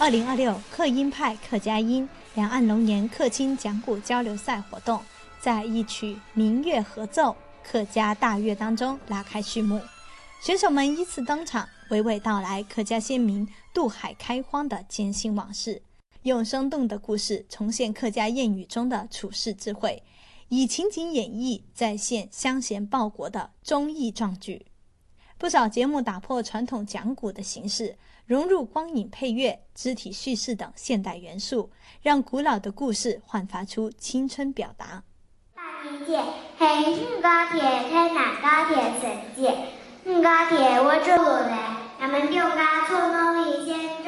2026客英派客家音两岸龙年客青讲古交流赛活动，在一曲民乐合奏客家大乐当中拉开序幕。选手们依次登场，娓娓道来客家先民渡海开荒的艰辛往事，用生动的故事重现客家谚语中的处世智慧，以情景演绎再现乡贤报国的忠义壮举。不少节目打破传统讲古的形式，融入光影配乐、肢体叙事等现代元素，让古老的故事焕发出青春表达。 大年节，黑五高铁，黑南高铁，神节，五高铁我走路来，俺们六家从农里先。